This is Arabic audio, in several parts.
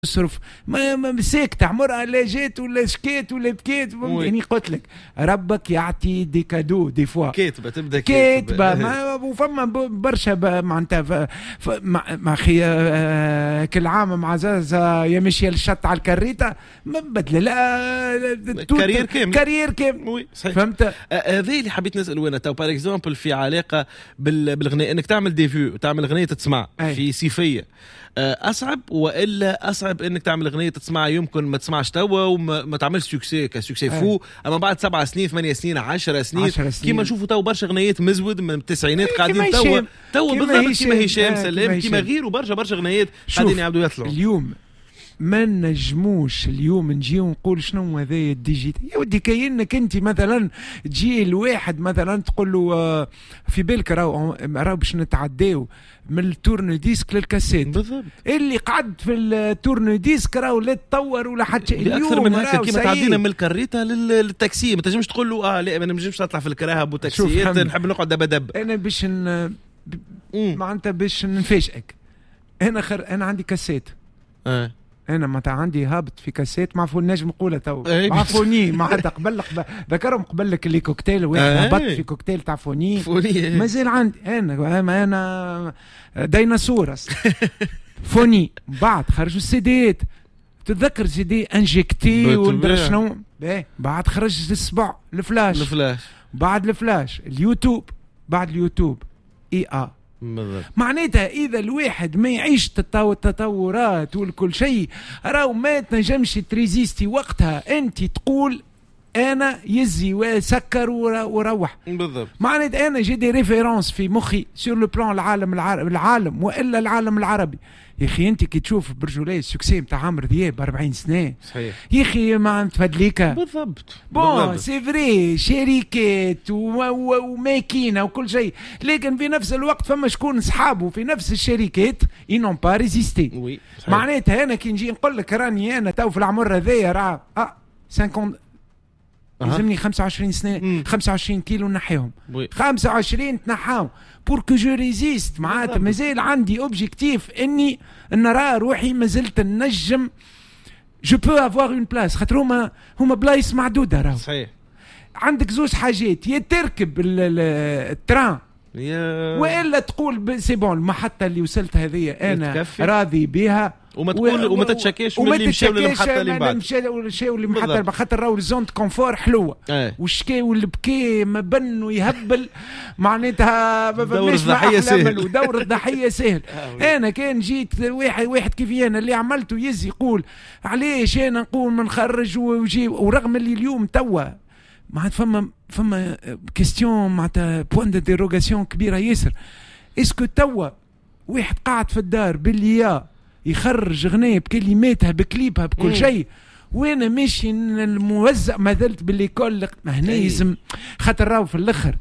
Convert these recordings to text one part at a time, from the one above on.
تصرف ما ساكت عمرها لا جات ولا شكيت ولا بكيت. يعني قلت لك ربك يعطي دي كادو دي فوا كاتبه تبدا كاتبه وفما برشا معناتها ما اخي كل عام مع زازا يمشي الشط على الكريته ما بدل لا كارير كامل فهمت. هذا اللي حبيت نسال وانا تو بار اكزومبل في علاقه بالغناء انك تعمل ديفيو تعمل اغنيه تسمع في صيفيه اصعب ولا اصعب انك تعمل اغنيه تسمعها يمكن ما تسمعش توا وما تعملش سوكسي كسوكسي فو اما بعد 7 سنين 8 سنين 10 سنين كيما نشوفوا تو برشا اغنيات مزود من التسعينات قاعدين توا بالضبط كيما هشام سلام كيما غيره برشا برشا اغنيات قاعدين يعبدوا يطلعوا. اليوم ما نجموش اليوم نجي ونقول شنو هذا الديجيتال يا ودي. كاينك انت مثلا تجي الواحد مثلا تقول له في بالك راهو باش نتعداو من التورن ديسك للكاسيت بالضبط. اللي قعد في التورن ديسك راهو لا تطور ولا حتى اليوم اكثر من هكا كيما تعدينا من الكريته للتاكسي ما تنجمش تقول له لا ما نجمش نطلع في الكراهه بوتاكسيات نحب نقعد دب. انا باش معناتها باش نفاجئك انا عندي كاسيت انا متى عندي هابط في كاسيت ما عفوا نجم نقولها تو عفوني ما حتى قبل ذكرهم قبل لك اللي كوكتيل واحد هبط في كوكتيل تاع فوني مازال عندي انا ديناصورس فوني. بعد خرجوا السيديات تتذكر سيدي انجكتي وندري شنو بعد خرج الاسبوع الفلاش بعد الفلاش اليوتيوب بعد اليوتيوب معناتها إذا الواحد ما يعيش التطورات والكل شيء راهو ما تنجمش تريزيستي وقتها أنت تقول أنا يزي وسكر وروح بالضبط. معناتها أنا جي دي ريفيرونس في مخي سور لو بلان العالم وإلا العالم العربي. يا اخي انت كي تشوف برجولي السكسي نتاع عمرو دياب 40 سنه صحيح يا اخي ما نتفدليك بالضبط بون سي فري شركات وماكينه وكل شيء لكن في نفس الوقت فما شكون اصحابه في نفس الشركات ينون با ريزيستي. معناتها انا كي نجي نقول لك راني انا تو في العمر هذايا راه 50 لازمني 25 سنه 25 كيلو نحيهم 25 تنحاهم بور كو جو ريزيست. معناتها مازال عندي اوبجيكتيف اني نرى روحي مازلت ننجم جو بو افوار اون بلاس خاطر هما بلايص معدوده راهو. صحيح عندك زوج حاجات يا تركب التران والا تقول سي بون المحطه اللي وصلت هذه انا راضي بها وما تقول وما تتشكاش من اللي مشاو للمحطه اللي بعد مشاو للمحطه خاطر راهو الزون كونفور حلوه والشكي واللي بكي ما بن ويهبل معناتها دور الضحيه سهل ودور الضحيه سهل. انا كان جيت واحد كيفي انا اللي عملته يزي يقول علاش انا نقول ما نخرج وجي ورغم اللي اليوم توا معناتها فما كيستيون معناتها بوين دو ديروغاسيون كبيره ياسر. اسكو توا واحد قاعد في الدار باللي يخرج غنية بكلماتها بكليبها بكل شيء وانا ماشي الموزع ما زلت بالليكول هنا يلزم خاطر راهو في الاخر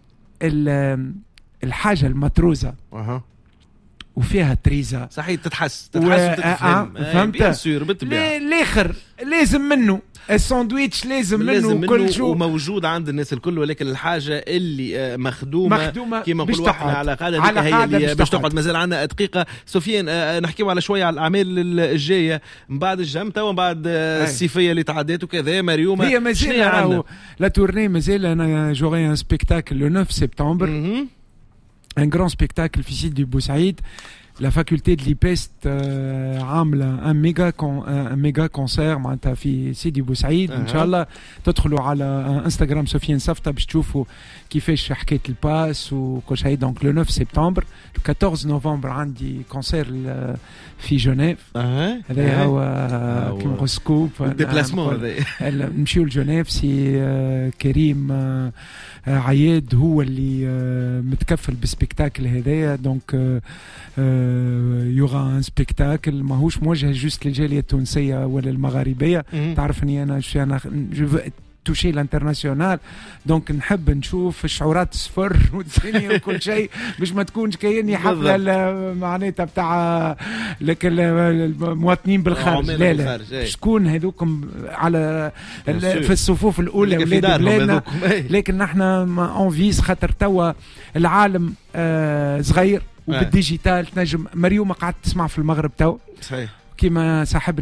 الحاجه المطروزه وفيها تريزا صحيح تتحس وتتفهم فهمت الاخر لازم منه الساندويتش لازم منه كل شيء وموجود عند الناس الكل ولكن الحاجه اللي مخدومه كما نقولوا احنا على قاعده هي اللي باش تقعد. مازال عندنا دقيقه سفيان نحكيو على شويه على الاعمال الجايه من بعد الجمته ومن بعد الصيفيه اللي تعدات وكذا. مريومه هي مازال راهو لا تورني مازال انا جوري ان سبيكتاكل لو 9 سبتمبر un grand spectacle في سيدي بوسعيد. La faculté de l'IPEST عاملة un méga concert معناتها في سيدي بوسعيد إن شاء الله. تدخلوا على انستغرام سفيان صفطة باش تشوفوا كيفاش حكاية الباس وكل شيء. دونك لو 9 سبتمبر 14 نوفمبر عندي كونسير في جنيف. هذا هو كيما سكوب ديبلاسمون نمشيو لجنيف. سي كريم عياد هو اللي متكفل بالسبيكتاكل هذايا. دونك يوغا ان سبيكتاكل ماهوش موجه جوست للجاليه التونسيه ولا المغاربيه. تعرفني انا جو توشي الانترناسيونال. دونك نحب نشوف الشعورات الصفر والدنيا وكل شيء باش ما تكونش كايني حفله معناتها بتاع لك المواطنين بالخارج. لا باش تكون هذوكم على في الصفوف الاولى ولاد بلادنا. لكن نحنا اون فيز خاطر توا العالم صغير وبالديجيتال تنجم. مريومه قعدت تسمع في المغرب تو صحيح كما صاحبنا